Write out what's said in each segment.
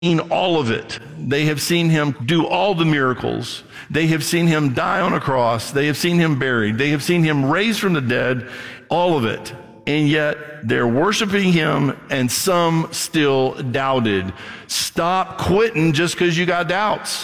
all of it. They have seen him do all the miracles. They have seen him die on a cross. They have seen him buried. They have seen him raised from the dead, all of it. And yet they're worshiping him, and some still doubted. Stop quitting just because you got doubts.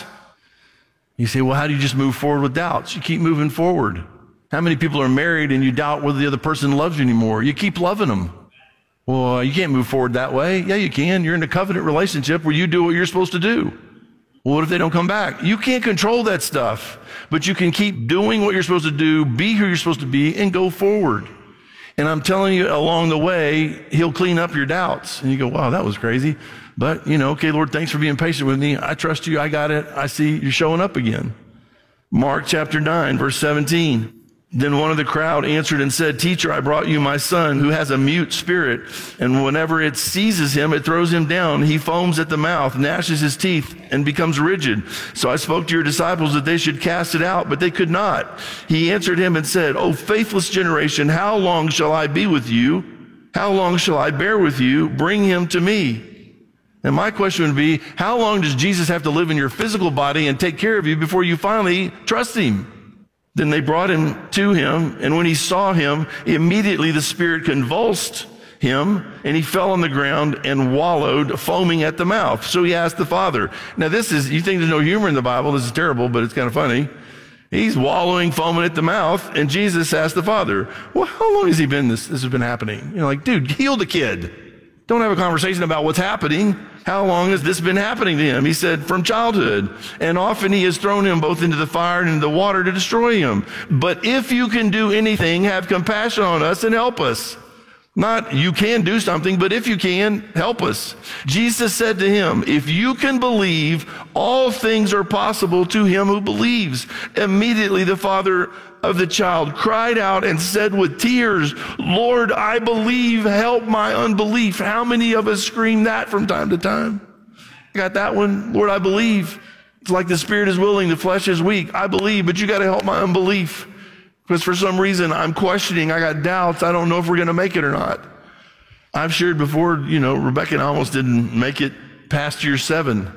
You say, well, how do you just move forward with doubts? You keep moving forward. How many people are married and you doubt whether the other person loves you anymore? You keep loving them. Well, you can't move forward that way. Yeah, you can. You're in a covenant relationship where you do what you're supposed to do. Well, what if they don't come back? You can't control that stuff, but you can keep doing what you're supposed to do, be who you're supposed to be, and go forward. And I'm telling you, along the way, he'll clean up your doubts. And you go, wow, that was crazy. But, okay, Lord, thanks for being patient with me. I trust you. I got it. I see you're showing up again. Mark chapter 9, verse 17. Then one of the crowd answered and said, Teacher, I brought you my son who has a mute spirit, and whenever it seizes him, it throws him down. He foams at the mouth, gnashes his teeth, and becomes rigid. So I spoke to your disciples that they should cast it out, but they could not. He answered him and said, O faithless generation, how long shall I be with you? How long shall I bear with you? Bring him to me. And my question would be, how long does Jesus have to live in your physical body and take care of you before you finally trust him? Then they brought him to him, and when he saw him, immediately the spirit convulsed him, and he fell on the ground and wallowed, foaming at the mouth. So he asked the father. Now you think there's no humor in the Bible. This is terrible, but it's kind of funny. He's wallowing, foaming at the mouth, and Jesus asked the father, well, how long has this has been happening? Dude, heal the kid. Don't have a conversation about what's happening. How long has this been happening to him? He said, from childhood. And often he has thrown him both into the fire and into the water to destroy him. But if you can do anything, have compassion on us and help us. Not you can do something, but if you can, help us. Jesus said to him, if you can believe, all things are possible to him who believes. Immediately the father of the child cried out and said with tears, Lord, I believe, help my unbelief. How many of us scream that from time to time? I got that one. Lord, I believe. It's like the spirit is willing, the flesh is weak. I believe, but you got to help my unbelief. Because for some reason I'm questioning, I got doubts, I don't know if we're going to make it or not. I've shared before, Rebecca and I almost didn't make it past year 7.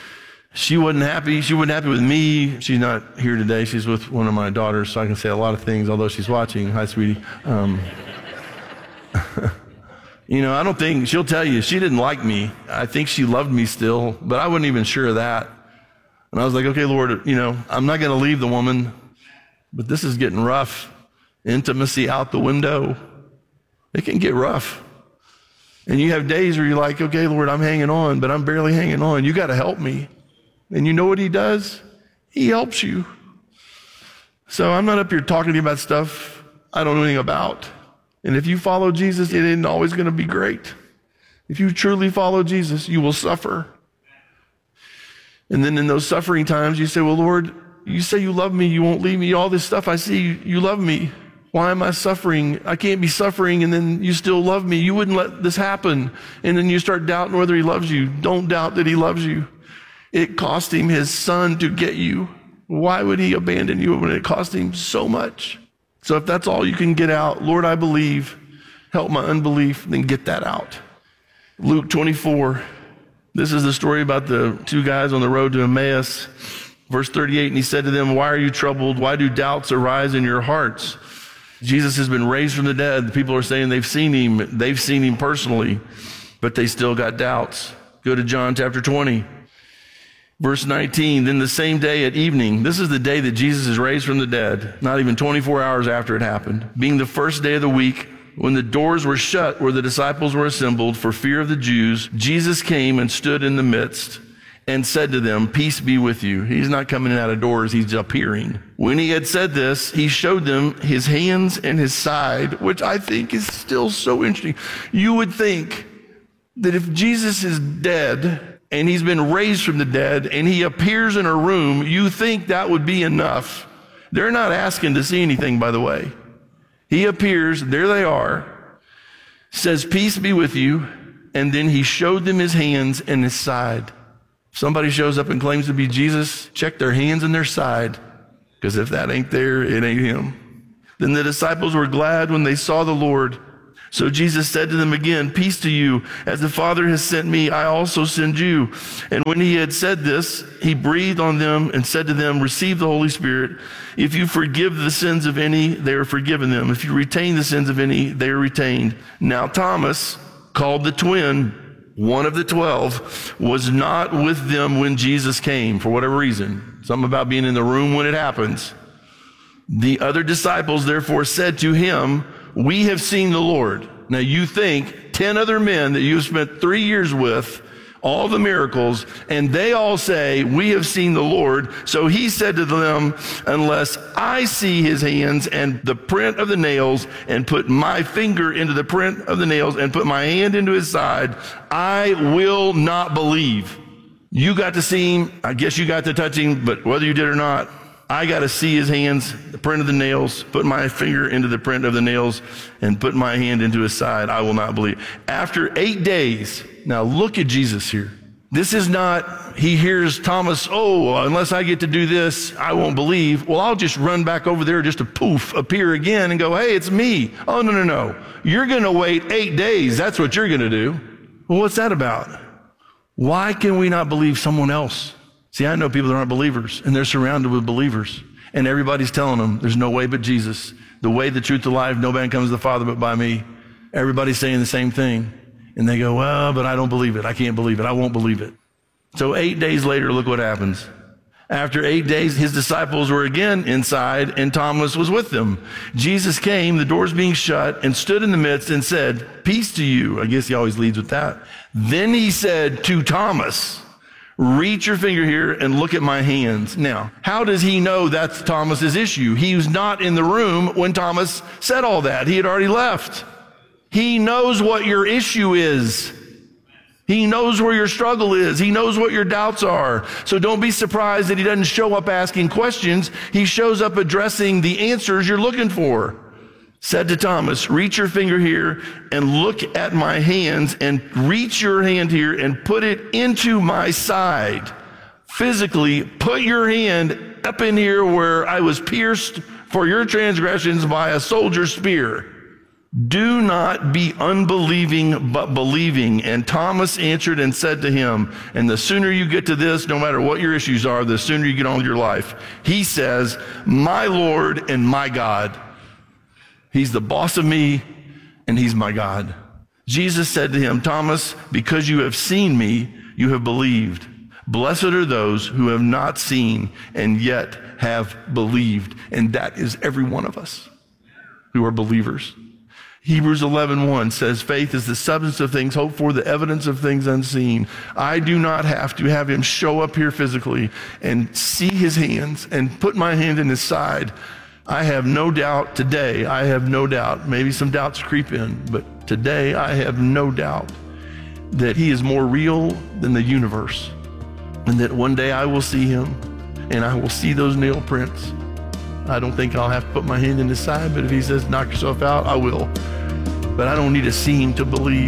She wasn't happy. She wasn't happy with me. She's not here today. She's with one of my daughters, so I can say a lot of things, although she's watching. Hi, sweetie. I don't think, she'll tell you, she didn't like me. I think she loved me still, but I wasn't even sure of that. And I was like, okay, Lord, I'm not going to leave the woman, but this is getting rough. Intimacy out the window. It can get rough. And you have days where you're like, okay, Lord, I'm hanging on, but I'm barely hanging on. You got to help me. And you know what he does? He helps you. So I'm not up here talking to you about stuff I don't know anything about. And if you follow Jesus, it isn't always going to be great. If you truly follow Jesus, you will suffer. And then in those suffering times, you say, well, Lord, you say you love me, you won't leave me. All this stuff I see, you love me. Why am I suffering? I can't be suffering, and then you still love me. You wouldn't let this happen. And then you start doubting whether he loves you. Don't doubt that he loves you. It cost him his son to get you. Why would he abandon you when it cost him so much? So if that's all you can get out, Lord, I believe, help my unbelief, then get that out. Luke 24. This is the story about the 2 guys on the road to Emmaus. Verse 38, and he said to them, why are you troubled? Why do doubts arise in your hearts? Jesus has been raised from the dead. The people are saying they've seen him personally, but they still got doubts. Go to John chapter 20. Verse 19, then the same day at evening, this is the day that Jesus is raised from the dead, not even 24 hours after it happened, being the first day of the week, when the doors were shut where the disciples were assembled for fear of the Jews, Jesus came and stood in the midst and said to them, peace be with you. He's not coming out of doors, he's appearing. When he had said this, he showed them his hands and his side, which I think is still so interesting. You would think that if Jesus is dead and he's been raised from the dead and he appears in a room, you think that would be enough. They're not asking to see anything, by the way. He appears, there they are, says, peace be with you, and then he showed them his hands and his side. Somebody shows up and claims to be Jesus, check their hands and their side, because if that ain't there, it ain't him. Then the disciples were glad when they saw the Lord. So Jesus said to them again, peace to you. As the Father has sent me, I also send you. And when he had said this, he breathed on them and said to them, receive the Holy Spirit. If you forgive the sins of any, they are forgiven them. If you retain the sins of any, they are retained. Now Thomas, called the twin, one of the 12, was not with them when Jesus came, for whatever reason. Something about being in the room when it happens. The other disciples therefore said to him, we have seen the Lord. Now you think 10 other men that you've spent 3 years with, all the miracles, and they all say, we have seen the Lord. So he said to them, unless I see his hands and the print of the nails, and put my finger into the print of the nails, and put my hand into his side, I will not believe. You got to see him. I guess you got to touch him, but whether you did or not, I got to see his hands, the print of the nails, put my finger into the print of the nails, and put my hand into his side. I will not believe. After 8 days, now look at Jesus here. This is not, he hears Thomas, unless I get to do this, I won't believe. Well, I'll just run back over there just to poof, appear again and go, hey, it's me. Oh, no. You're going to wait 8 days. That's what you're going to do. Well, what's that about? Why can we not believe someone else? See, I know people that aren't believers, and they're surrounded with believers, and everybody's telling them there's no way but Jesus. The way, the truth, the life, no man comes to the Father but by me. Everybody's saying the same thing. And they go, well, but I don't believe it. I can't believe it. I won't believe it. So 8 days later, look what happens. After 8 days, his disciples were again inside, and Thomas was with them. Jesus came, the doors being shut, and stood in the midst and said, peace to you. I guess he always leads with that. Then he said to Thomas, reach your finger here and look at my hands. Now, how does he know that's Thomas's issue? He was not in the room when Thomas said all that. He had already left. He knows what your issue is. He knows where your struggle is. He knows what your doubts are. So don't be surprised that he doesn't show up asking questions. He shows up addressing the answers you're looking for. Said to Thomas, reach your finger here and look at my hands, and reach your hand here and put it into my side. Physically, put your hand up in here where I was pierced for your transgressions by a soldier's spear. Do not be unbelieving, but believing. And Thomas answered and said to him, and the sooner you get to this, no matter what your issues are, the sooner you get on with your life. He says, my Lord and my God. He's the boss of me, and he's my God. Jesus said to him, Thomas, because you have seen me, you have believed. Blessed are those who have not seen and yet have believed. And that is every one of us who are believers. Hebrews 11:1 says, faith is the substance of things hoped for, the evidence of things unseen. I do not have to have him show up here physically and see his hands and put my hand in his side. I have no doubt today, maybe some doubts creep in, but today I have no doubt that he is more real than the universe, and that one day I will see him and I will see those nail prints. I don't think I'll have to put my hand in his side, but if he says knock yourself out, I will. But I don't need to see him to believe.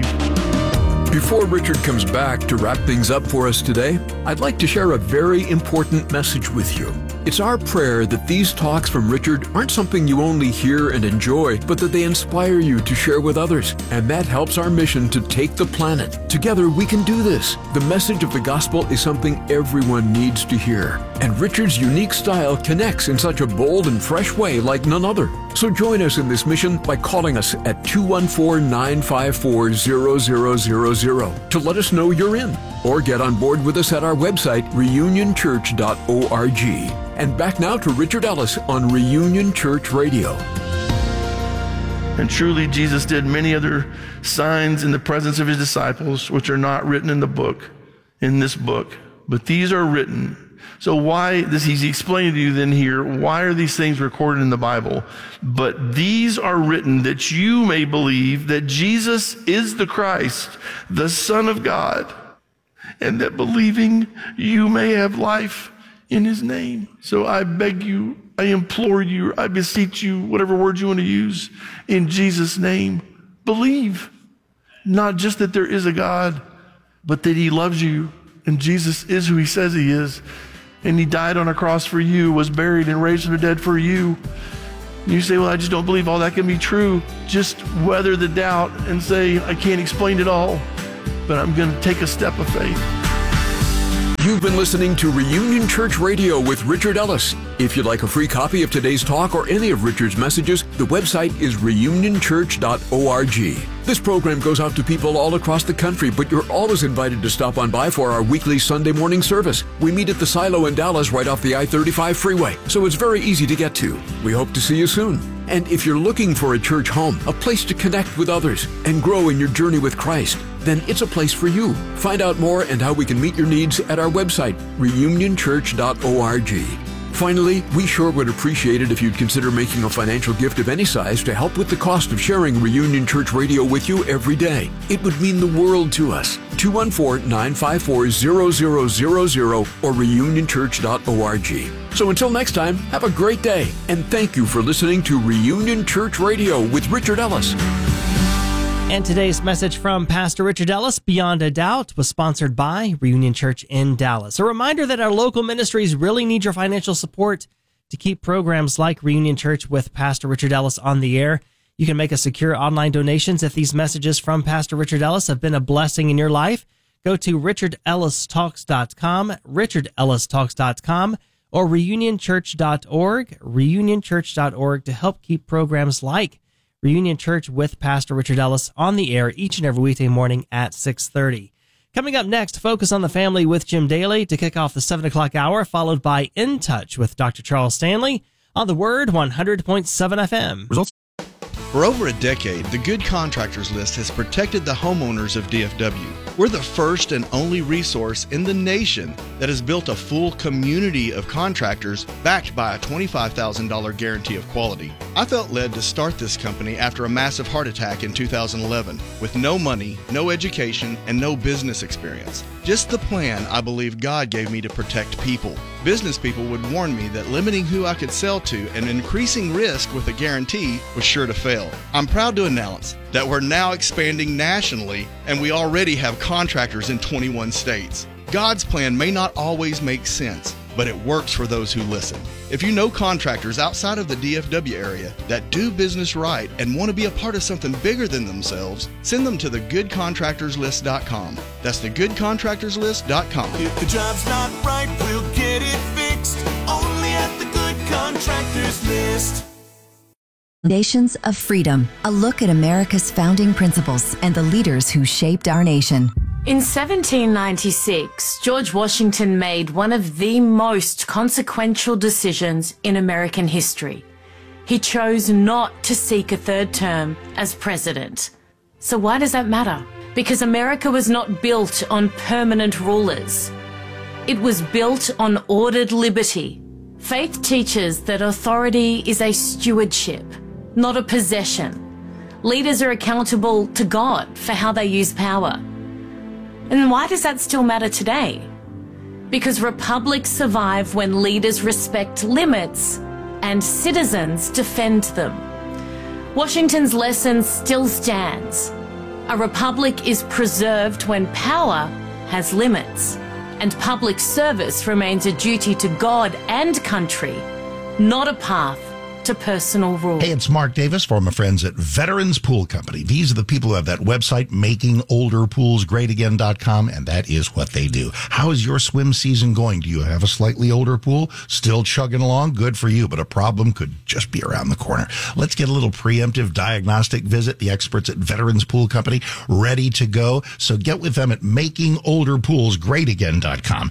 Before Richard comes back to wrap things up for us today, I'd like to share a very important message with you. It's our prayer that these talks from Richard aren't something you only hear and enjoy, but that they inspire you to share with others. And that helps our mission to take the planet. Together we can do this. The message of the gospel is something everyone needs to hear. And Richard's unique style connects in such a bold and fresh way like none other. So join us in this mission by calling us at 214-954-0000 to let us know you're in. Or get on board with us at our website, reunionchurch.org. And back now to Richard Ellis on Reunion Church Radio. And truly, Jesus did many other signs in the presence of his disciples, which are not written in this book, but these are written. So why, he's explaining to you then here, why are these things recorded in the Bible? But these are written that you may believe that Jesus is the Christ, the Son of God, and that believing you may have life in his name. So I beg you, I implore you, I beseech you, whatever words you want to use, in Jesus' name, believe. Not just that there is a God, but that he loves you, and Jesus is who he says he is, and he died on a cross for you, was buried and raised from the dead for you, You say, well, I just don't believe all that can be true. Just weather the doubt and say, I can't explain it all, but I'm going to take a step of faith. You've been listening to Reunion Church Radio with Richard Ellis. If you'd like a free copy of today's talk or any of Richard's messages, the website is reunionchurch.org. This program goes out to people all across the country, but you're always invited to stop on by for our weekly Sunday morning service. We meet at the Silo in Dallas right off the I-35 freeway, so it's very easy to get to. We hope to see you soon. And if you're looking for a church home, a place to connect with others and grow in your journey with Christ, then it's a place for you. Find out more and how we can meet your needs at our website, reunionchurch.org. Finally, we sure would appreciate it if you'd consider making a financial gift of any size to help with the cost of sharing Reunion Church Radio with you every day. It would mean the world to us. 214-954-0000 or reunionchurch.org. So until next time, have a great day, and thank you for listening to Reunion Church Radio with Richard Ellis. And today's message from Pastor Richard Ellis, Beyond a Doubt, was sponsored by Reunion Church in Dallas. A reminder that our local ministries really need your financial support to keep programs like Reunion Church with Pastor Richard Ellis on the air. You can make a secure online donations if these messages from Pastor Richard Ellis have been a blessing in your life. Go to richardellistalks.com, richardellistalks.com, or reunionchurch.org, reunionchurch.org to help keep programs like Reunion Church with Pastor Richard Ellis on the air each and every weekday morning at 6:30. Coming up next, Focus on the Family with Jim Daly to kick off the 7 o'clock hour, followed by In Touch with Dr. Charles Stanley on The Word 100.7 FM. Results. For over a decade, the Good Contractors List has protected the homeowners of DFW. We're the first and only resource in the nation that has built a full community of contractors backed by a $25,000 guarantee of quality. I felt led to start this company after a massive heart attack in 2011 with no money, no education, and no business experience. Just the plan I believe God gave me to protect people. Business people would warn me that limiting who I could sell to and increasing risk with a guarantee was sure to fail. I'm proud to announce that we're now expanding nationally, and we already have contractors in 21 states. God's plan may not always make sense, but it works for those who listen. If you know contractors outside of the DFW area that do business right and want to be a part of something bigger than themselves, send them to thegoodcontractorslist.com. That's thegoodcontractorslist.com. If the job's not right, we'll get it fixed. Only at the Good Contractors List. Nations of Freedom, a look at America's founding principles and the leaders who shaped our nation. In 1796, George Washington made one of the most consequential decisions in American history. He chose not to seek a third term as president. So why does that matter? Because America was not built on permanent rulers. It was built on ordered liberty. Faith teaches that authority is a stewardship, not a possession. Leaders are accountable to God for how they use power. And why does that still matter today? Because republics survive when leaders respect limits and citizens defend them. Washington's lesson still stands. A republic is preserved when power has limits, and public service remains a duty to God and country, not a path to personal rule. Hey, it's Mark Davis for my friends at Veterans Pool Company. These are the people who have that website, makingolderpoolsgreatagain.com, and that is what they do. How is your swim season going? Do you have a slightly older pool? Still chugging along? Good for you, but a problem could just be around the corner. Let's get a little preemptive diagnostic visit. The experts at Veterans Pool Company ready to go. So get with them at makingolderpoolsgreatagain.com,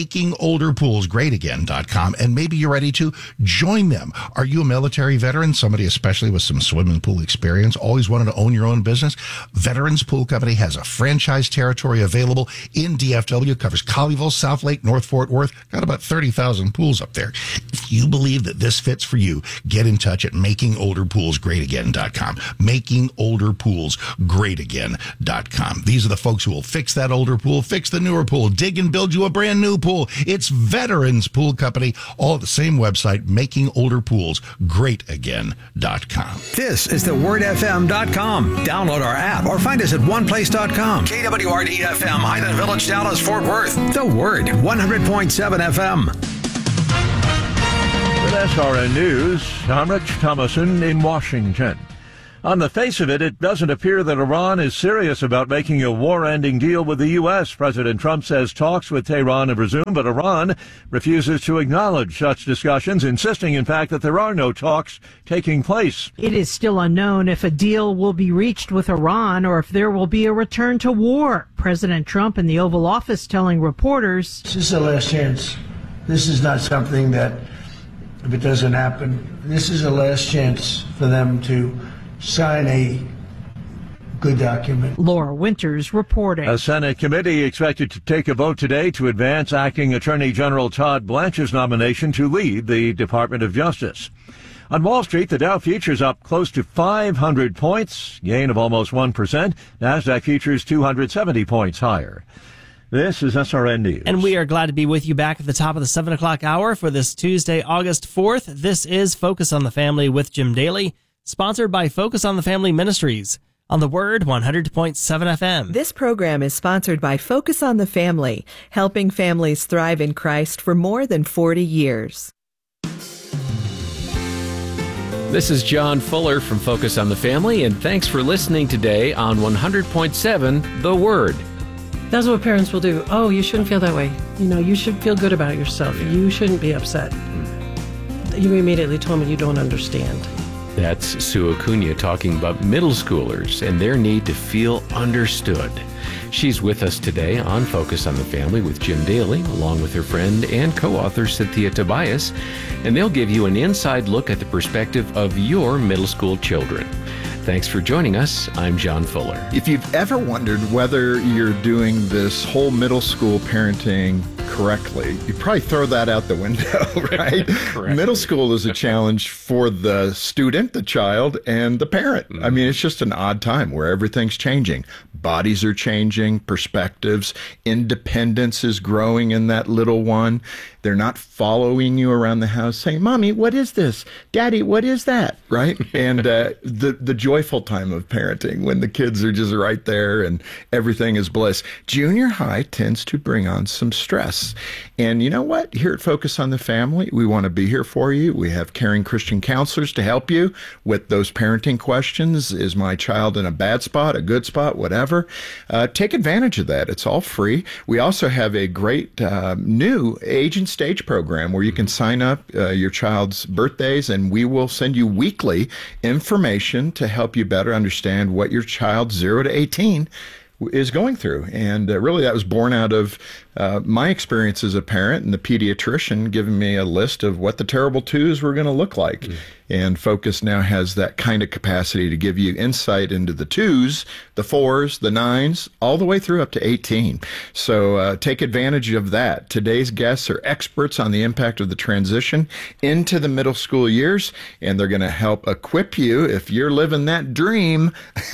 makingolderpoolsgreatagain.com, and maybe you're ready to join them. Are you a military veteran, somebody especially with some swimming pool experience, always wanted to own your own business? Veterans Pool Company has a franchise territory available in DFW, covers Colleyville, South Lake, North Fort Worth, got about 30,000 pools up there. If you believe that this fits for you, get in touch at makingolderpoolsgreatagain.com, makingolderpoolsgreatagain.com. These are the folks who will fix that older pool, fix the newer pool, dig and build you a brand new pool. It's Veterans Pool Company, all at the same website, makingolderpoolsgreatagain.com. This is thewordfm.com. Download our app or find us at oneplace.com. KWRD-FM, Highland Village, Dallas, Fort Worth. The Word, 100.7 FM. SRN News, I'm Rich Thomason in Washington. On the face of it, it doesn't appear that Iran is serious about making a war-ending deal with the U.S. President Trump says talks with Tehran have resumed, but Iran refuses to acknowledge such discussions, insisting, in fact, that there are no talks taking place. It is still unknown if a deal will be reached with Iran or if there will be a return to war. President Trump in the Oval Office telling reporters, "This is the last chance. This is not something that, if it doesn't happen, this is the last chance for them to sign a good document." Laura Winters reporting. A Senate committee expected to take a vote today to advance Acting Attorney General Todd Blanche's nomination to lead the Department of Justice. On Wall Street, the Dow futures up close to 500 points, gain of almost 1%. NASDAQ futures 270 points higher. This is SRN News. And we are glad to be with you back at the top of the 7 o'clock hour for this Tuesday, August 4th. This is Focus on the Family with Jim Daly, sponsored by Focus on the Family Ministries on the Word 100.7 FM. This program is sponsored by Focus on the Family, helping families thrive in Christ for more than 40 years. This is John Fuller from Focus on the Family, and thanks for listening today on 100.7 The Word. That's what parents will do. Oh, you shouldn't feel that way. You know, you should feel good about yourself. You shouldn't be upset. You immediately told me you don't understand. That's Sue Acuna talking about middle schoolers and their need to feel understood. She's with us today on Focus on the Family with Jim Daly, along with her friend and co-author Cynthia Tobias, and they'll give you an inside look at the perspective of your middle school children. Thanks for joining us. I'm John Fuller. If you've ever wondered whether you're doing this whole middle school parenting correctly, you probably throw that out the window, right? Correct. Middle school is a challenge for the student, the child, and the parent. I mean, it's just an odd time where everything's changing. Bodies are changing, perspectives, independence is growing in that little one. They're not following you around the house saying, "Mommy, what is this? Daddy, what is that?" Right? And the joyful time of parenting when the kids are just right there and everything is bliss. Junior high tends to bring on some stress. And you know what? Here at Focus on the Family, we want to be here for you. We have caring Christian counselors to help you with those parenting questions. Is my child in a bad spot, a good spot, whatever? Take advantage of that. It's all free. We also have a great new age and stage program where you can sign up your child's birthdays, and we will send you weekly information to help you better understand what your child 0 to 18 is going through. And really that was born out of my experience as a parent and the pediatrician giving me a list of what the terrible twos were going to look like. And Focus now has that kind of capacity to give you insight into the twos, the fours, the nines, all the way through up to 18. So take advantage of that. Today's guests are experts on the impact of the transition into the middle school years, and they're going to help equip you, if you're living that dream,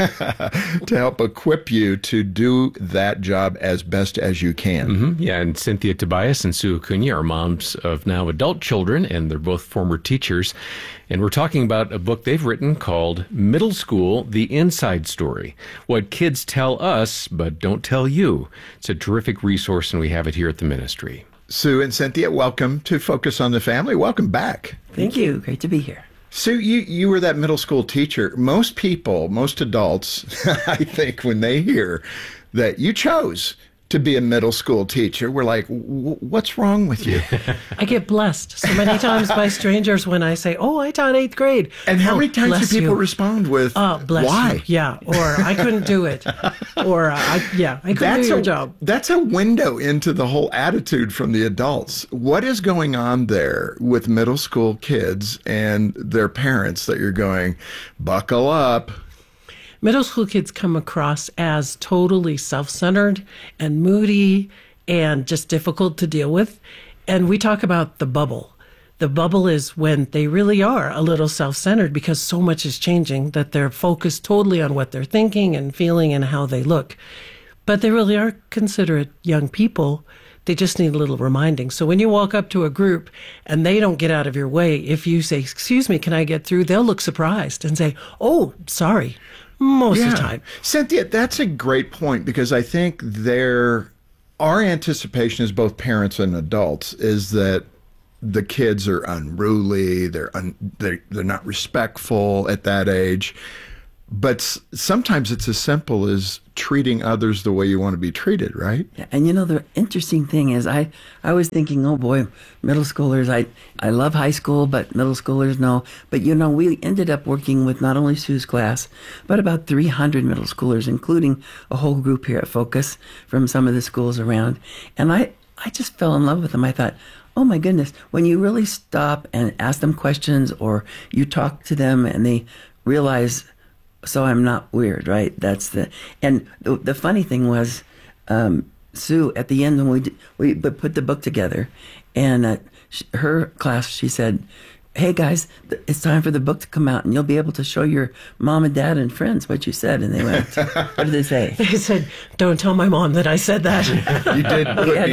to help equip you to do that job as best as you can. Yeah, and Cynthia Tobias and Sue Acuna are moms of now adult children, and they're both former teachers. And we're talking about a book they've written called Middle School, The Inside Story, What Kids Tell Us But Don't Tell You. It's a terrific resource, and we have it here at the ministry. Sue and Cynthia, welcome to Focus on the Family. Welcome back. Thank you. Great to be here. Sue, you were that middle school teacher. Most people, most adults, I think, when they hear that you chose to be a middle school teacher, we're like, what's wrong with you? I get blessed so many times by strangers when I say, "Oh, I taught 8th grade." And how many times do people respond with, bless "Why?" You. Yeah, or "I couldn't do it," or I couldn't do your job. That's a window into the whole attitude from the adults. What is going on there with middle school kids and their parents that you're going, buckle up? Middle school kids come across as totally self-centered and moody and just difficult to deal with. And we talk about the bubble. The bubble is when they really are a little self-centered because so much is changing that they're focused totally on what they're thinking and feeling and how they look. But they really are considerate young people. They just need a little reminding. So when you walk up to a group and they don't get out of your way, if you say, "Excuse me, can I get through?" they'll look surprised and say, "Oh, sorry." Most of the time. Cynthia, that's a great point because I think our anticipation as both parents and adults is that the kids are unruly, they're not respectful at that age. But sometimes it's as simple as treating others the way you want to be treated, right? Yeah, and the interesting thing is I was thinking, oh boy, middle schoolers, I love high school, but middle schoolers, no. But we ended up working with not only Sue's class, but about 300 middle schoolers, including a whole group here at Focus from some of the schools around. And I just fell in love with them. I thought, oh my goodness, when you really stop and ask them questions, or you talk to them and they realize, so I'm not weird, right? And the funny thing was, Sue, at the end when we put the book together, and her class, she said, hey guys, it's time for the book to come out, and you'll be able to show your mom and dad and friends what you said. And they went, what did they say? They said, don't tell my mom that I said that. You did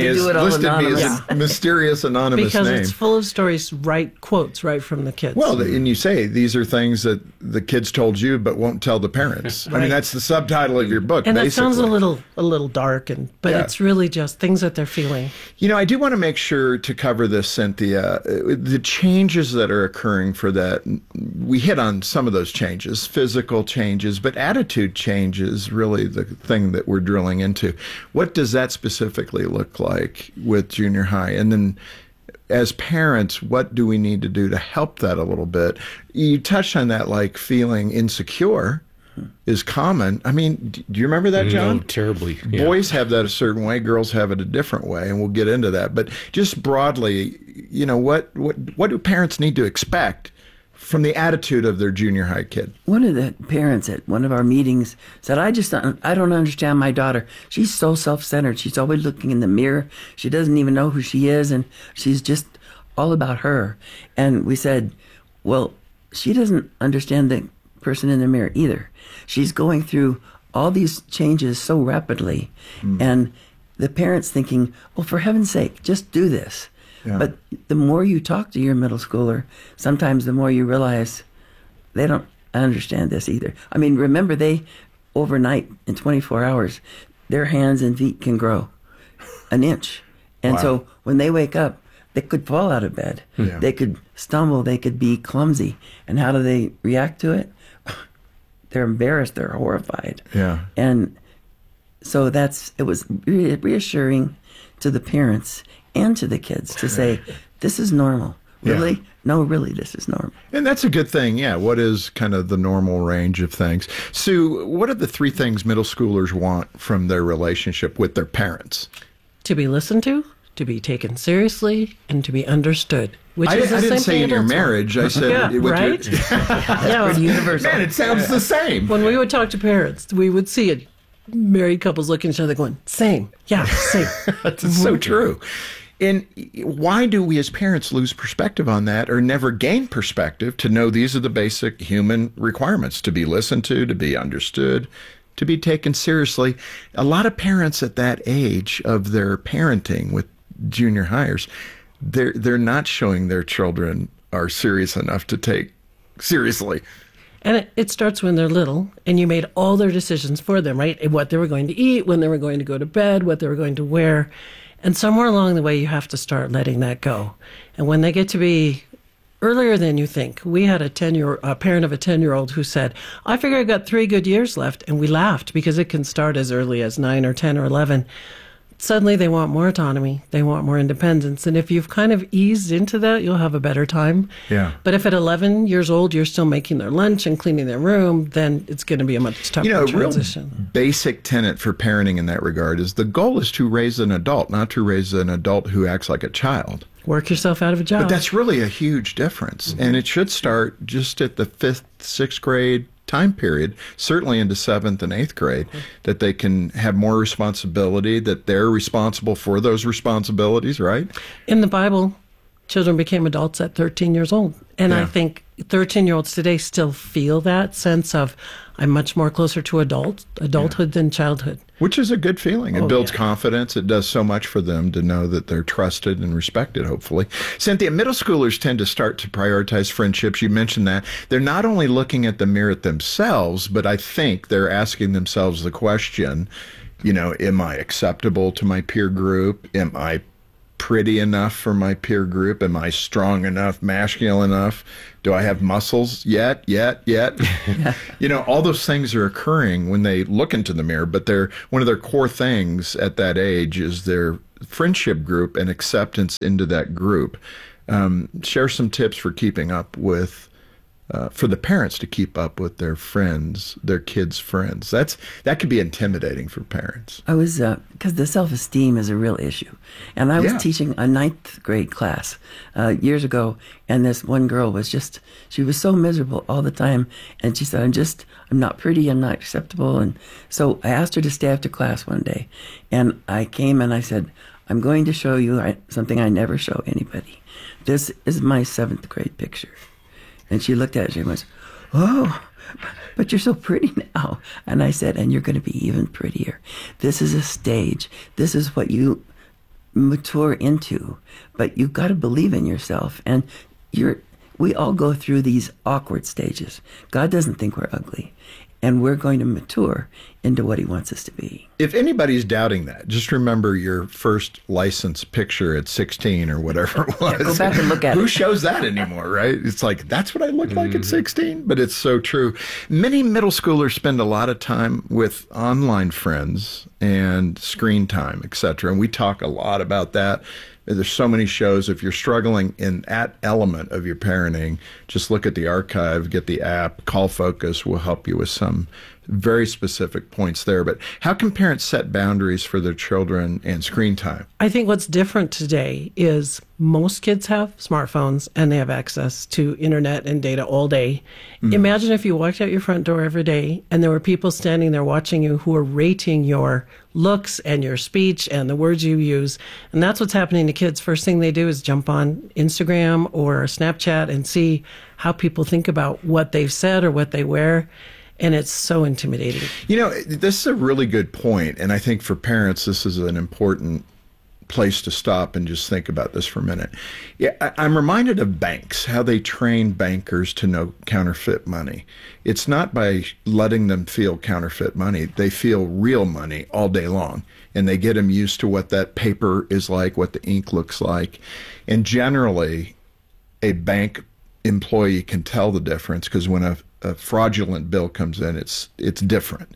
listed me as a mysterious anonymous because name. It's full of stories, quotes right from the kids. Well, and you say these are things that the kids told you but won't tell the parents. Right. I mean, that's the subtitle of your book, and basically. that sounds a little dark, but it's really just things that they're feeling. I do want to make sure to cover this, Cynthia. The changes that are occurring for that, we hit on some of those changes, physical changes, but attitude changes, really the thing that we're drilling into. What does that specifically look like with junior high? And then as parents, what do we need to do to help that a little bit? You touched on that, like feeling insecure is common. I mean, do you remember that, John? No, terribly. Yeah. Boys have that a certain way, girls have it a different way, and we'll get into that. But just broadly, what do parents need to expect from the attitude of their junior high kid? One of the parents at one of our meetings said, I don't understand my daughter. She's so self-centered. She's always looking in the mirror. She doesn't even know who she is, and she's just all about her. And we said, well, she doesn't understand the person in the mirror either. She's going through all these changes so rapidly, and the parents thinking, well, for heaven's sake, just do this. Yeah. But the more you talk to your middle schooler, sometimes the more you realize they don't understand this either. I mean, remember, they overnight in 24 hours, their hands and feet can grow an inch. And so when they wake up, they could fall out of bed. Yeah. They could stumble. They could be clumsy. And how do they react to it? They're embarrassed. They're horrified. Yeah. And so it was reassuring to the parents and to the kids to say, this is normal. Really? Yeah. No, really, this is normal. And that's a good thing. Yeah. What is kind of the normal range of things? Sue, what are the three things middle schoolers want from their relationship with their parents? To be listened to be taken seriously, and to be understood. Which I didn't say in your marriage. I said, right? That's universal. Man, it sounds the same. When we would talk to parents, we would see it. Married couples looking at each other going, same. Yeah, same. That's so true. And why do we as parents lose perspective on that, or never gain perspective to know these are the basic human requirements: to be listened to be understood, to be taken seriously? A lot of parents at that age of their parenting with junior hires, they're not showing their children are serious enough to take seriously. And it starts when they're little, and you made all their decisions for them, right? What they were going to eat, when they were going to go to bed, what they were going to wear. And somewhere along the way, you have to start letting that go. And when they get to be earlier than you think, we had a parent of a 10-year-old who said, I figure I've got 3 good years left. And we laughed because it can start as early as 9 or 10 or 11. Suddenly they want more autonomy. They want more independence. And if you've kind of eased into that, you'll have a better time. Yeah. But if at 11 years old, you're still making their lunch and cleaning their room, then it's going to be a much tougher transition. Real basic tenet for parenting in that regard is the goal is to raise an adult, not to raise an adult who acts like a child. Work yourself out of a job. But that's really a huge difference. Mm-hmm. And it should start just at the 5th, 6th grade time period, certainly into 7th and 8th grade, that they can have more responsibility, that they're responsible for those responsibilities, right? In the Bible, children became adults at 13 years old. And I think 13-year-olds today still feel that sense of, I'm much more closer to adulthood than childhood. Which is a good feeling. It builds confidence. It does so much for them to know that they're trusted and respected, hopefully. Cynthia, middle schoolers tend to start to prioritize friendships. You mentioned that. They're not only looking at the mirror at themselves, but I think they're asking themselves the question, am I acceptable to my peer group? Am I pretty enough for my peer group? Am I strong enough, masculine enough? Do I have muscles yet? You know, all those things are occurring when they look into the mirror, but one of their core things at that age is their friendship group and acceptance into that group. Share some tips for keeping up with, for the parents to keep up with their friends, their kids' friends. That could be intimidating for parents. I was, because the self-esteem is a real issue. And I was teaching a 9th grade class years ago, and this one girl was she was so miserable all the time. And she said, I'm not pretty, I'm not acceptable. And so I asked her to stay after class one day. And I came and I said, I'm going to show you something I never show anybody. This is my 7th grade picture. And she looked at it and she went, oh, but you're so pretty now. And I said, and you're going to be even prettier. This is a stage. This is what you mature into. But you've got to believe in yourself. And we all go through these awkward stages. God doesn't think we're ugly. And we're going to mature into what he wants us to be. If anybody's doubting that, just remember your first license picture at 16 or whatever it was. Yeah, go back and look at it. Who shows that anymore, right? It's like, that's what I looked like at 16? But it's so true. Many middle schoolers spend a lot of time with online friends and screen time, etc. And we talk a lot about that. There's so many shows. If you're struggling in that element of your parenting, just look at the archive, get the app. Call Focus will help you with some very specific points there. But how can parents set boundaries for their children and screen time? I think what's different today is most kids have smartphones and they have access to internet and data all day. Imagine if you walked out your front door every day and there were people standing there watching you who are rating your looks and your speech and the words you use. And that's what's happening to kids. First thing they do is jump on Instagram or Snapchat and see how people think about what they've said or what they wear. And it's so intimidating. You know, this is a really good point. And I think for parents, this is an important place to stop and just think about this for a minute. Yeah, I'm reminded of banks, how they train bankers to know counterfeit money. It's not by letting them feel counterfeit money. They feel real money all day long. And they get them used to what that paper is like, what the ink looks like. And generally, a bank employee can tell the difference because when a fraudulent bill comes in, it's different.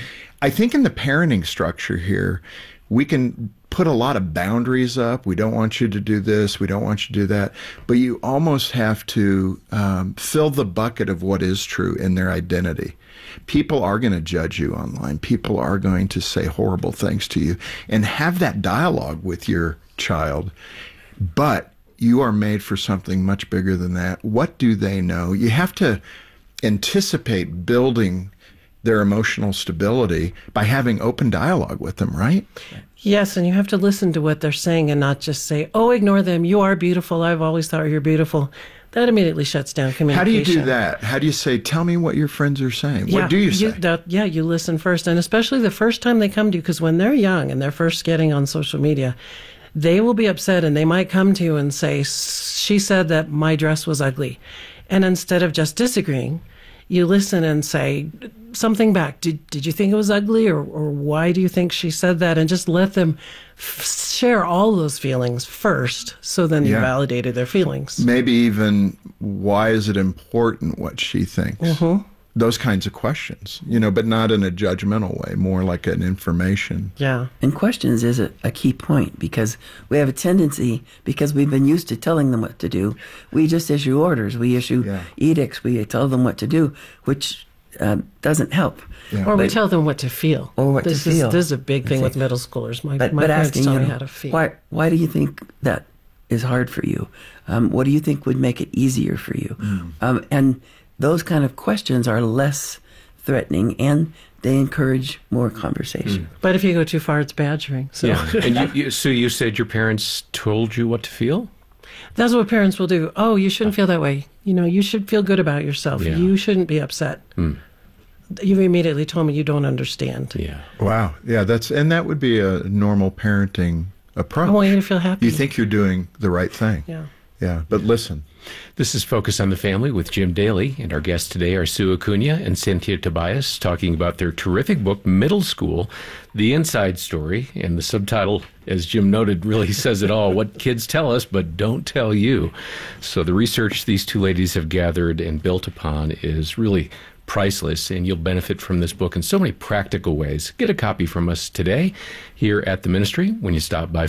I think in the parenting structure here, we can put a lot of boundaries up. We don't want you to do this. We don't want you to do that. But you almost have to fill the bucket of what is true in their identity. People are going to judge you online. People are going to say horrible things to you, and have that dialogue with your child. But you are made for something much bigger than that. What do they know? You have to anticipate building their emotional stability by having open dialogue with them, right? Yes, and you have to listen to what they're saying and not just say, oh, ignore them. You are beautiful. I've always thought you're beautiful. That immediately shuts down communication. How do you do that? How do you say, tell me what your friends are saying? What do you say? You listen first, and especially the first time they come to you, because when they're young and they're first getting on social media, they will be upset and they might come to you and say, she said that my dress was ugly. And instead of just disagreeing, you listen and say something back. Did you think it was ugly, or why do you think she said that? And just let them share all those feelings first, so then you validated their feelings. Maybe even, why is it important what she thinks? Mm-hmm. Those kinds of questions, but not in a judgmental way, more like an information. Yeah. And questions is a key point, because we have a tendency, because we've been used to telling them what to do, we just issue orders, we issue edicts, we tell them what to do, which doesn't help. Yeah. Or we tell them what to feel. Or what to feel. This is a big thing with middle schoolers. My parents tell me how to feel. Why do you think that is hard for you? What do you think would make it easier for you? And those kind of questions are less threatening, and they encourage more conversation. But if you go too far, it's badgering. So. Yeah. And so you said your parents told you what to feel? That's what parents will do. Oh, you shouldn't feel that way. You should feel good about yourself. Yeah. You shouldn't be upset. You immediately told me you don't understand. Yeah. Wow. Yeah, that would be a normal parenting approach. I want you to feel happy. You think you're doing the right thing. Yeah. Yeah, but listen. This is Focus on the Family with Jim Daly, and our guests today are Sue Acuna and Cynthia Tobias, talking about their terrific book, Middle School, The Inside Story, and the subtitle, as Jim noted, really says it all, what kids tell us but don't tell you. So the research these two ladies have gathered and built upon is really priceless, and you'll benefit from this book in so many practical ways. Get a copy from us today here at the ministry when you stop by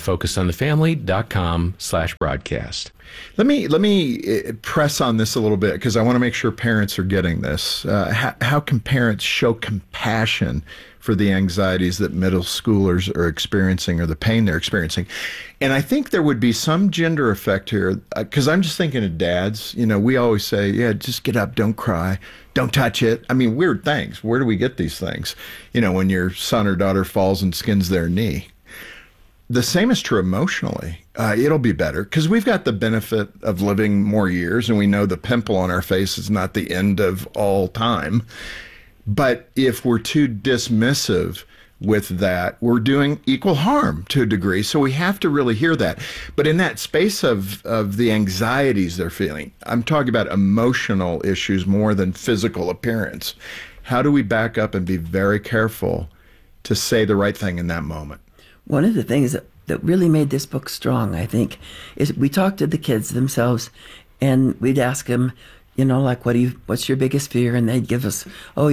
focusonthefamily.com/broadcast. Let me press on this a little bit, because I want to make sure parents are getting this. How can parents show compassion for the anxieties that middle schoolers are experiencing, or the pain they're experiencing? And I think there would be some gender effect here, because I'm just thinking of dads. You know, we always say, yeah, just get up, don't cry, don't touch it. I mean, weird things. Where do we get these things? You know, when your son or daughter falls and skins their knee. The same is true emotionally. It'll be better because we've got the benefit of living more years, and we know the pimple on our face is not the end of all time. But if we're too dismissive with that, we're doing equal harm to a degree. So we have to really hear that. But in that space of the anxieties they're feeling, I'm talking about emotional issues more than physical appearance. How do we back up and be very careful to say the right thing in that moment? One of the things that really made this book strong, I think, is we talked to the kids themselves, and we'd ask them, you know, like, what's your biggest fear? And they'd give us,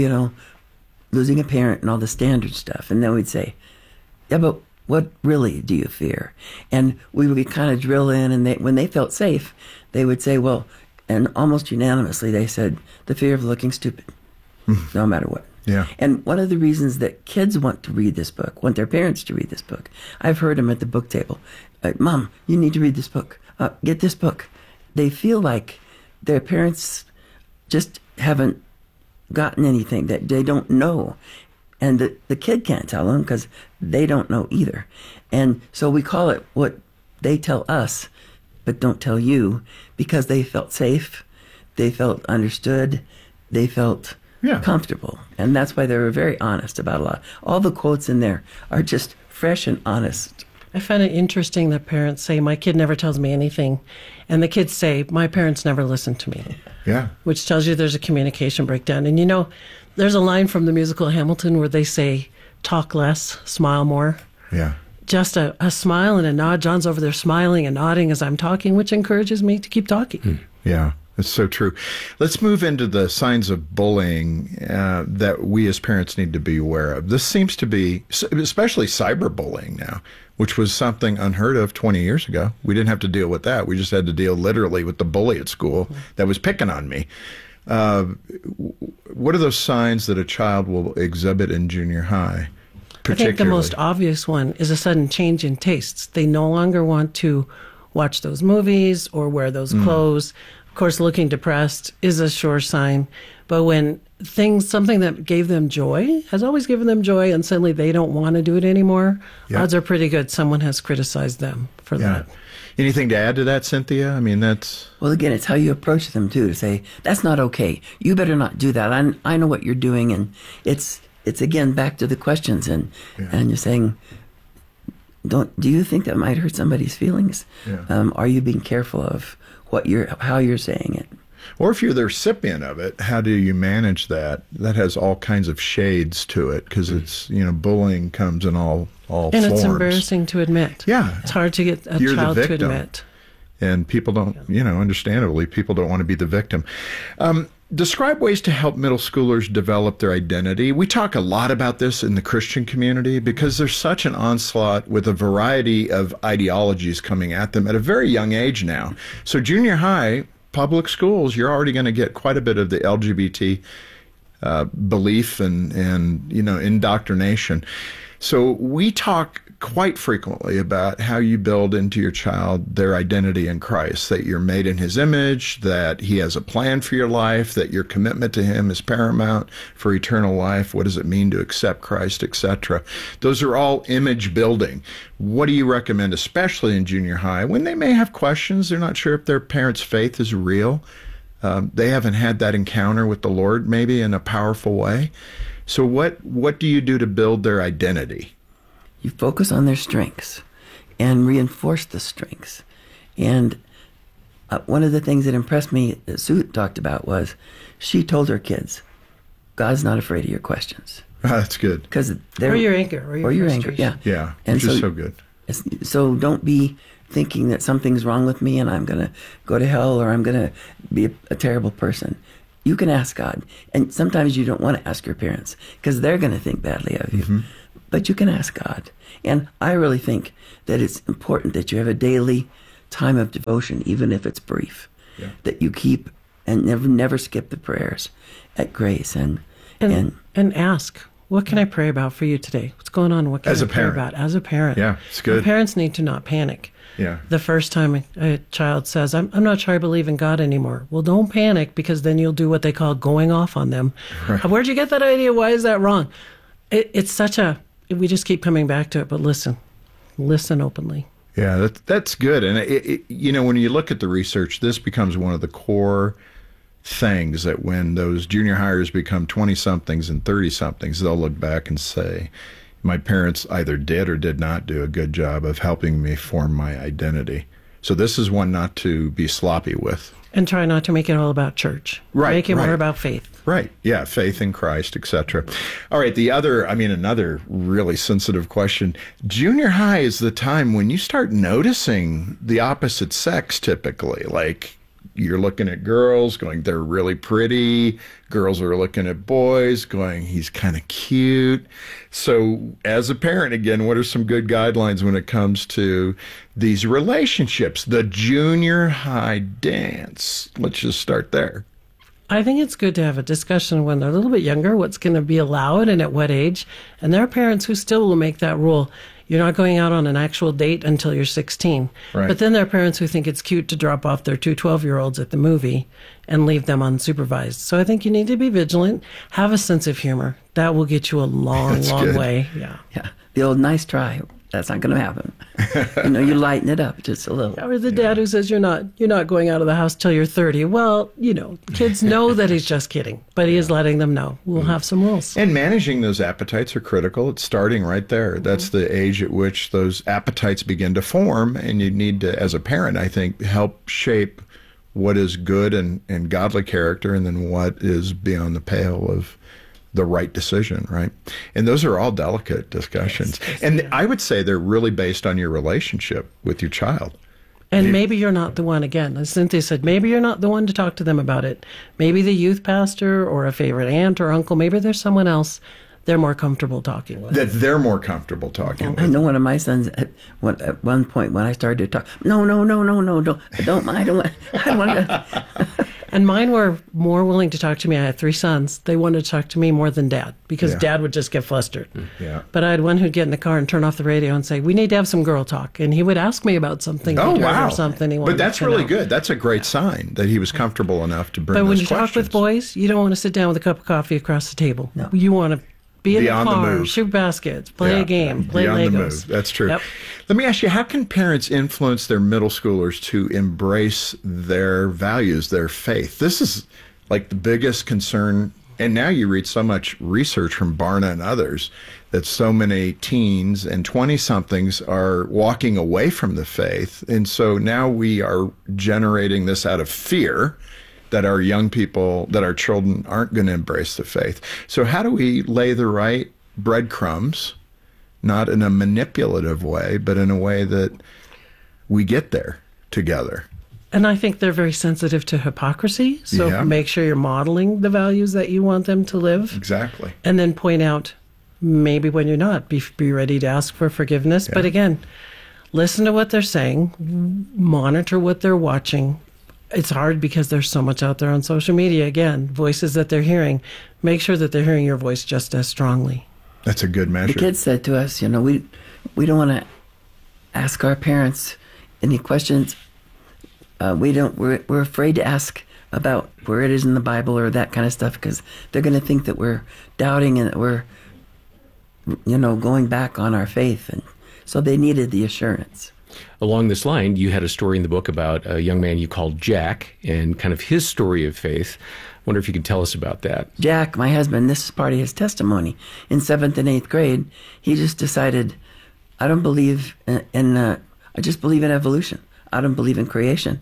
losing a parent and all the standard stuff. And then we'd say, yeah, but what really do you fear? And we would kind of drill in, and when they felt safe, they would say, well, and almost unanimously, they said, the fear of looking stupid, no matter what. Yeah. And one of the reasons that kids want to read this book, want their parents to read this book, I've heard them at the book table, Mom, you need to read this book. Get this book. They feel like their parents just haven't gotten anything, that they don't know. And the kid can't tell them because they don't know either. And so we call it what they tell us, but don't tell you, because they felt safe, they felt understood, they felt comfortable. And that's why they were very honest about a lot. All the quotes in there are just fresh and honest. I find it interesting that parents say, my kid never tells me anything. And the kids say, my parents never listen to me. Yeah. Which tells you there's a communication breakdown. And you know, there's a line from the musical Hamilton where they say, talk less, smile more. Yeah. Just a smile and a nod. John's over there smiling and nodding as I'm talking, which encourages me to keep talking. Yeah. That's so true. Let's move into the signs of bullying that we as parents need to be aware of. This seems to be, especially cyberbullying now, which was something unheard of 20 years ago. We didn't have to deal with that. We just had to deal literally with the bully at school that was picking on me. What are those signs that a child will exhibit in junior high? I think the most obvious one is a sudden change in tastes. They no longer want to watch those movies or wear those clothes. Of course, looking depressed is a sure sign. But when something that gave them joy, has always given them joy, and suddenly they don't want to do it anymore, odds are pretty good someone has criticized them for that. Anything to add to that, Cynthia? I mean, that's... Well, again, it's how you approach them, too, to say, that's not okay. You better not do that. I know what you're doing. And it's again, back to the questions. And you're saying, do you think that might hurt somebody's feelings? Yeah. Are you being careful of how you're saying it? Or if you're the recipient of it, how do you manage that? That has all kinds of shades to it, because it's, bullying comes in all forms. And it's embarrassing to admit. Yeah. It's hard to get a child to admit. And people don't, understandably, people don't want to be the victim. Describe ways to help middle schoolers develop their identity. We talk a lot about this in the Christian community because there's such an onslaught with a variety of ideologies coming at them at a very young age now. So junior high, public schools, you're already going to get quite a bit of the LGBT belief and indoctrination. So we talk quite frequently about how you build into your child their identity in Christ, that you're made in his image, that he has a plan for your life, that your commitment to him is paramount for eternal life. What does it mean to accept Christ, etc.? Those are all image building. What do you recommend, especially in junior high, when they may have questions, they're not sure if their parents' faith is real, they haven't had that encounter with the Lord maybe in a powerful way? So what do you do to build their identity? You focus on their strengths and reinforce the strengths. And One of the things that impressed me that Sue talked about was she told her kids, God's not afraid of your questions. That's good. Because or your anger. Or your anger, yeah. Yeah, and which is so good. So don't be thinking that something's wrong with me and I'm going to go to hell or I'm going to be a terrible person. You can ask God. And sometimes you don't want to ask your parents because they're going to think badly of you. Mm-hmm. But you can ask God. And I really think that it's important that you have a daily time of devotion, even if it's brief, that you keep and never skip the prayers at Grace and ask, what can I pray about for you today? What's going on? What can I pray about as a parent? Yeah, it's good. And parents need to not panic. Yeah. The first time a child says, I'm not sure I believe in God anymore. Well, don't panic because then you'll do what they call going off on them. Right. Where'd you get that idea? Why is that wrong? It's such we just keep coming back to it, but listen openly. Yeah, that's good. And, when you look at the research, this becomes one of the core things that when those junior hires become 20-somethings and 30-somethings, they'll look back and say, my parents either did or did not do a good job of helping me form my identity. So this is one not to be sloppy with. And try not to make it all about church. Right. Make it more about faith. Right. Yeah. Faith in Christ, etc. All right. Another really sensitive question. Junior high is the time when you start noticing the opposite sex typically. Like you're looking at girls going, they're really pretty. Girls are looking at boys going, he's kind of cute. So as a parent, again, what are some good guidelines when it comes to these relationships? The junior high dance. Let's just start there. I think it's good to have a discussion when they're a little bit younger, what's going to be allowed and at what age. And there are parents who still will make that rule. You're not going out on an actual date until you're 16. Right. But then there are parents who think it's cute to drop off their two 12-year-olds at the movie and leave them unsupervised. So I think you need to be vigilant, have a sense of humor. That will get you a long way. Yeah. The old nice try. That's not going to happen. You lighten it up just a little. Or the dad who says you're not going out of the house till you're 30. Well, kids know that he's just kidding, but he is letting them know. We'll have some rules. And managing those appetites are critical. It's starting right there. That's the age at which those appetites begin to form, and you need to, as a parent, I think, help shape what is good and godly character, and then what is beyond the pale of the right decision, right? And those are all delicate discussions. And I would say they're really based on your relationship with your child. And maybe you're not the one, again, as Cynthia said, maybe you're not the one to talk to them about it. Maybe the youth pastor or a favorite aunt or uncle, maybe there's someone else they're more comfortable talking with. That they're more comfortable talking with. I know one of my sons at one point when I started to talk, no, I don't want to. And mine were more willing to talk to me. I had 3 sons. They wanted to talk to me more than Dad because Dad would just get flustered. Yeah. But I had one who'd get in the car and turn off the radio and say, we need to have some girl talk. And he would ask me about something. Oh, wow. Or something he wanted but that's to really know. good. That's a great sign that he was comfortable enough to bring But when those you questions. talk with boys, you don't want to sit down with a cup of coffee across the table. No. You want to be in the on the car, move. shoot baskets, play a game, play Beyond Legos. the move. That's true. Yep. Let me ask you, how can parents influence their middle schoolers to embrace their values, their faith? This is like the biggest concern. And now you read so much research from Barna and others that so many teens and 20-somethings are walking away from the faith. And so now we are generating this out of fear that our young people, that our children aren't going to embrace the faith. So how do we lay the right breadcrumbs, not in a manipulative way, but in a way that we get there together? And I think they're very sensitive to hypocrisy. So make sure you're modeling the values that you want them to live. Exactly. And then point out, maybe when you're not, be ready to ask for forgiveness. But again, listen to what they're saying, monitor what they're watching. It's hard because there's so much out there on social media. Again, voices that they're hearing. Make sure that they're hearing your voice just as strongly. That's a good measure. The kids said to us, we don't want to ask our parents any questions. We're afraid to ask about where it is in the Bible or that kind of stuff because they're going to think that we're doubting and that we're, going back on our faith. And so they needed the assurance. Along this line, you had a story in the book about a young man you called Jack and kind of his story of faith. I wonder if you could tell us about that. Jack, my husband, this is part of his testimony. In 7th and 8th grade, he just decided, I don't believe I just believe in evolution. I don't believe in creation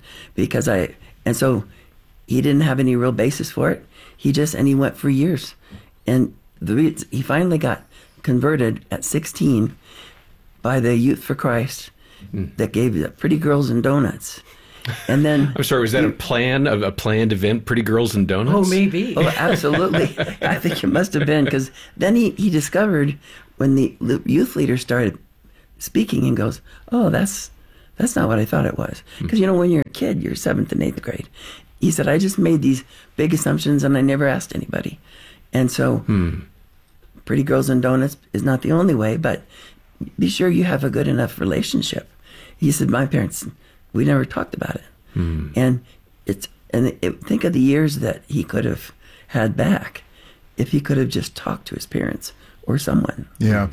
and so he didn't have any real basis for it. And he went for years. And he finally got converted at 16 by the Youth for Christ that gave Pretty Girls and Donuts. And then I'm sorry, was that a planned event, Pretty Girls and Donuts? Oh, maybe. Oh, absolutely. I think it must have been, because then he discovered when the youth leader started speaking and goes, oh, that's not what I thought it was. Because, when you're a kid, you're 7th and 8th grade. He said, I just made these big assumptions and I never asked anybody. And so Pretty Girls and Donuts is not the only way, but be sure you have a good enough relationship. He said, my parents, we never talked about it. And think of the years that he could have had back if he could have just talked to his parents or someone. Yeah.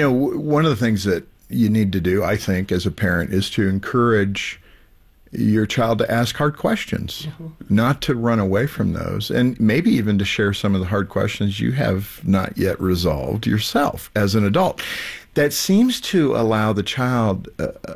One of the things that you need to do, I think, as a parent is to encourage your child to ask hard questions, not to run away from those, and maybe even to share some of the hard questions you have not yet resolved yourself as an adult. That seems to allow the child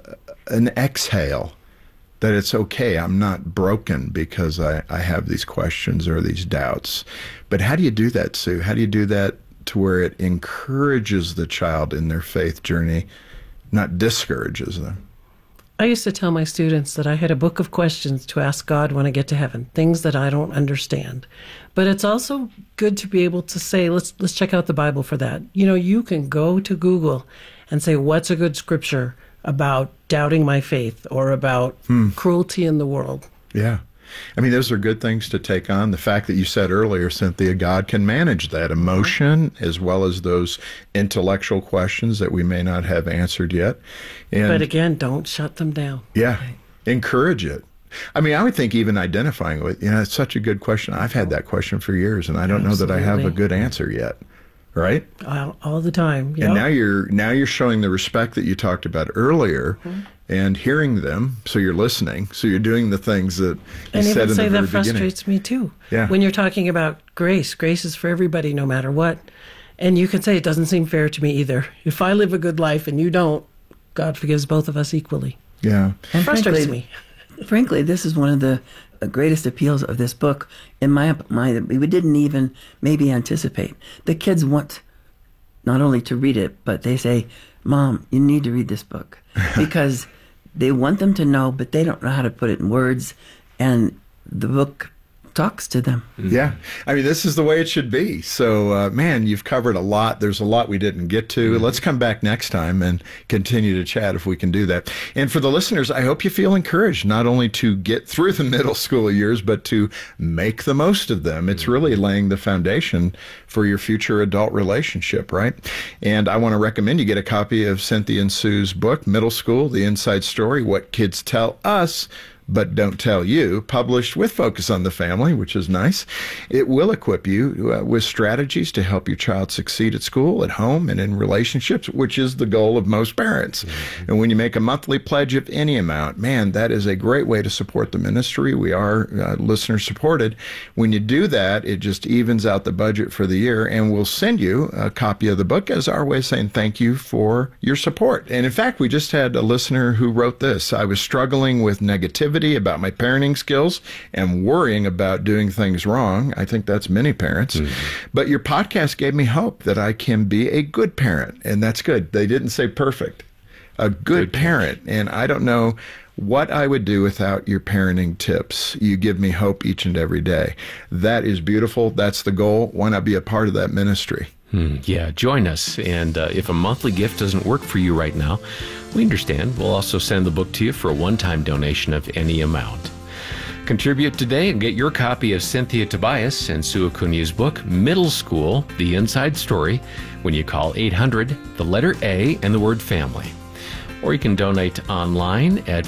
an exhale, that it's okay, I'm not broken because I have these questions or these doubts. But how do you do that, Sue? How do you do that to where it encourages the child in their faith journey, not discourages them? I used to tell my students that I had a book of questions to ask God when I get to heaven, things that I don't understand. But it's also good to be able to say, let's check out the Bible for that. You can go to Google and say, what's a good scripture about doubting my faith or about cruelty in the world? Yeah. I mean, those are good things to take on. The fact that you said earlier, Cynthia, God can manage that emotion as well as those intellectual questions that we may not have answered yet. But again, don't shut them down. Yeah. Encourage it. I mean, I would think even identifying with, it's such a good question. I've had that question for years, and I don't know that I have a good answer yet. Right? All the time. Yep. And now you're showing the respect that you talked about earlier and hearing them, so you're listening, so you're doing the things that you said in the very beginning. And even say that frustrates me too. Yeah. When you're talking about grace is for everybody no matter what. And you can say it doesn't seem fair to me either. If I live a good life and you don't, God forgives both of us equally. Yeah. And frustrates me. Frankly, this is one of the greatest appeals of this book. In my we didn't even maybe anticipate. The kids want not only to read it, but they say, Mom, you need to read this book. Because they want them to know, but they don't know how to put it in words. And the book talks to them. Yeah. I mean, this is the way it should be. So, man, you've covered a lot. There's a lot we didn't get to. Let's come back next time and continue to chat if we can do that. And for the listeners, I hope you feel encouraged not only to get through the middle school years, but to make the most of them. It's really laying the foundation for your future adult relationship, right? And I want to recommend you get a copy of Cynthia and Sue's book, Middle School, The Inside Story, What Kids Tell Us But Don't Tell You, published with Focus on the Family, which is nice. It will equip you with strategies to help your child succeed at school, at home, and in relationships, which is the goal of most parents. And when you make a monthly pledge of any amount, man, that is a great way to support the ministry. We are listener supported. When you do that, it just evens out the budget for the year, and we'll send you a copy of the book as our way of saying thank you for your support. And in fact, we just had a listener who wrote this. I was struggling with negativity about my parenting skills and worrying about doing things wrong. I think that's many parents. But your podcast gave me hope that I can be a good parent. And that's good. They didn't say perfect. A good parent. And I don't know what I would do without your parenting tips. You give me hope each and every day. That is beautiful. That's the goal. Why not be a part of that ministry? Yeah, join us. And if a monthly gift doesn't work for you right now, we understand. We'll also send the book to you for a one-time donation of any amount. Contribute today and get your copy of Cynthia Tobias and Sue Acuña's book, Middle School, The Inside Story, when you call 800, the letter A, and the word family. Or you can donate online at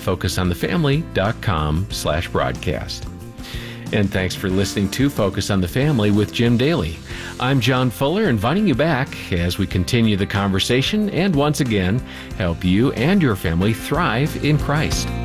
focusonthefamily.com/broadcast. And thanks for listening to Focus on the Family with Jim Daly. I'm John Fuller, inviting you back as we continue the conversation and once again help you and your family thrive in Christ.